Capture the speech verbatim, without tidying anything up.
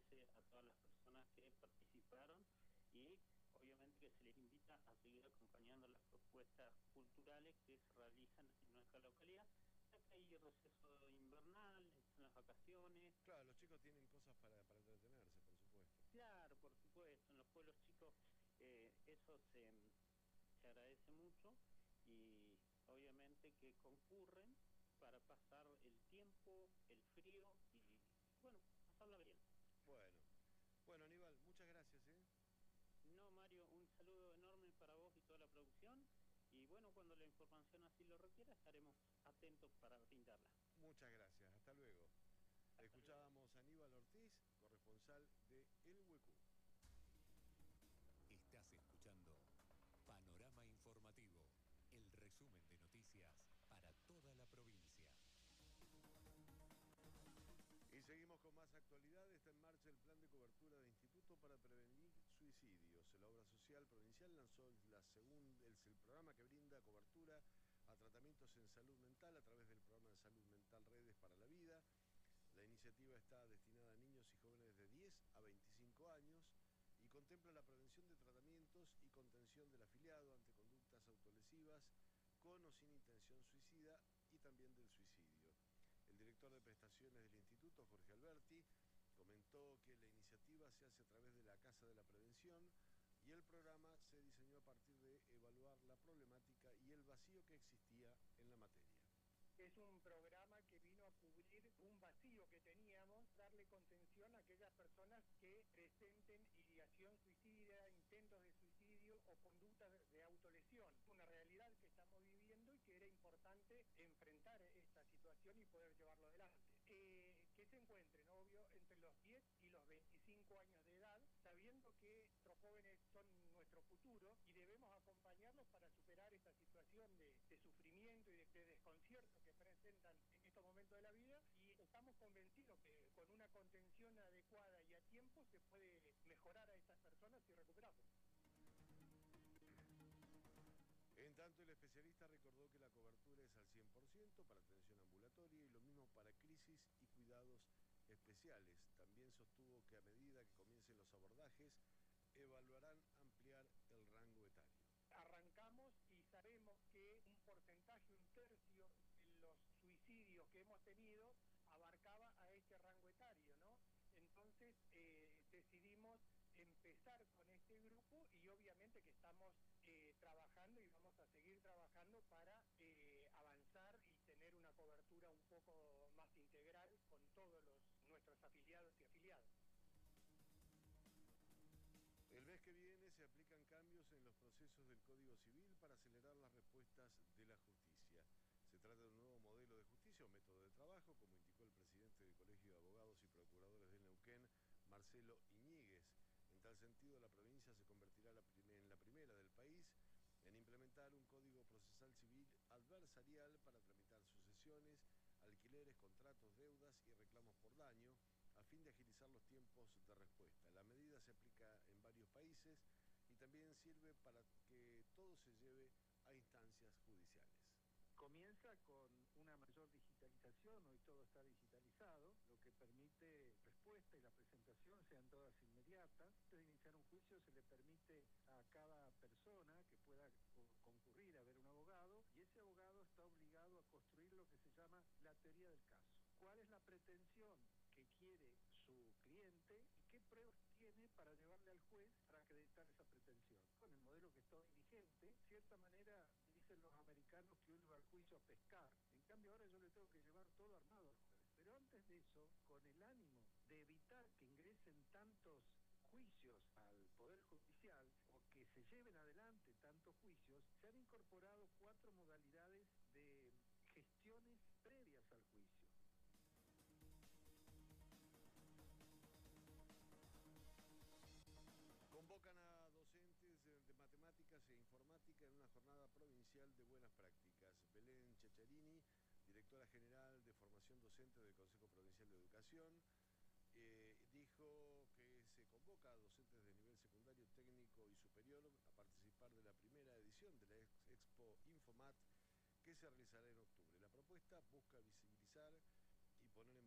agradece a todas las personas que participaron y obviamente que se les invita a seguir acompañando las propuestas culturales que se realizan en nuestra localidad. Acá hay receso invernal, están las vacaciones. Claro, los chicos tienen cosas para, para entretenerse, por supuesto. Claro, por supuesto, en los pueblos chicos eh, eso se, se agradece mucho y obviamente que concurren para pasar el tiempo, el frío y, bueno, pasarla bien. Bueno, bueno Aníbal, muchas gracias, ¿eh? No, Mario, un saludo enorme para vos y toda la producción. Y bueno, cuando la información así lo requiera, estaremos atentos para brindarla. Muchas gracias, hasta luego. Hasta Escuchábamos luego. a Aníbal Ortiz, corresponsal de El Huecú. Estás escuchando Panorama Informativo, el resumen de noticias para toda la provincia. Y seguimos con más actualidad. Está en marcha el plan de cobertura de Instituto para Prevenir Suicidios. La obra social provincial lanzó la segunda, el, el programa que brinda cobertura a tratamientos en salud mental a través del programa de salud mental Redes para la Vida. La iniciativa está destinada a niños y jóvenes de diez a veinticinco años y contempla la prevención de tratamientos y contención del afiliado ante conductas autolesivas con o sin intención suicida y también del suicidio. El director de prestaciones del instituto, Jorge Alberti, comentó que la iniciativa se hace a través de la Casa de la Prevención y el programa se diseñó a partir de evaluar la problemática y el vacío que existía en la materia. Es un programa que vino a cubrir un vacío que teníamos, darle contención a aquellas personas que presenten ideación suicida, intentos de suicidio o conductas de autolesión. Una realidad que estamos viviendo y que era importante enfrentar esta situación y poder llevarlo adelante. Eh, que se encuentren, obvio, entre los diez y los veinticinco años de edad, sabiendo que nuestros jóvenes son nuestro futuro y debemos acompañarlos para superar esta situación de, de sufrimiento y de, de desconcierto que presentan en estos momentos de la vida, y estamos convencidos que con una contención adecuada y a tiempo se puede mejorar a estas personas y recuperarlos. En tanto, el especialista recordó que la cobertura es al cien por ciento para atención ambulatoria y lo mismo para crisis y cuidados especiales. También sostuvo que a medida que comiencen los abordajes, evaluarán ampliar el rango etario. Arrancamos y sabemos que un porcentaje, un tercio de los suicidios que hemos tenido abarcaba a este rango etario, ¿no? Entonces eh, decidimos empezar con este grupo y obviamente que estamos eh, trabajando y vamos a seguir trabajando para eh, avanzar y tener una cobertura un poco más integral con todos los, nuestros afiliados y afiliadas. El mes que viene se aplican cambios en los procesos del Código Civil para acelerar las respuestas de la justicia. Se trata de un nuevo modelo de justicia o método de trabajo, como indicó el presidente del Colegio de Abogados y Procuradores de Neuquén, Marcelo Iñiguez. En tal sentido, la provincia se convertirá en la primera del país en implementar un código procesal civil adversarial para tramitar sucesiones, alquileres, contratos, deudas y reclamos por daño, a fin de agilizar los tiempos de respuesta. La medida se aplica en varios países y también sirve para que todo se lleve a instancias judiciales. Comienza con una mayor digitalización, hoy todo está digitalizado, lo que permite respuesta y la presentación sean todas inmediatas. Antes de iniciar un juicio se le permite a cada persona que pueda concurrir a ver un abogado, y ese abogado está obligado a construir lo que se llama la teoría del caso. ¿Cuál es la pretensión que quiere su cliente y qué pruebas tiene para llevarle al juez para acreditar esa pretensión? Con el modelo que está hoy vigente, de cierta manera dicen los americanos que uno va al juicio a pescar, en cambio ahora yo le tengo que llevar todo armado al juez. Pero antes de eso, con el ánimo de evitar que ingresen tantos juicios al Poder Judicial o que se lleven adelante tantos juicios, se han incorporado cuatro modalidades de gestiones previas al juicio. Convocan a docentes de matemáticas e informática en una jornada provincial de buenas prácticas. Belén Checharini, directora general de formación docente del Consejo Provincial de Educación, eh, dijo que se convoca a docentes de nivel secundario, técnico y superior a participar de la primera edición de la Expo Infomat que se realizará en octubre. La propuesta busca visibilizar y poner en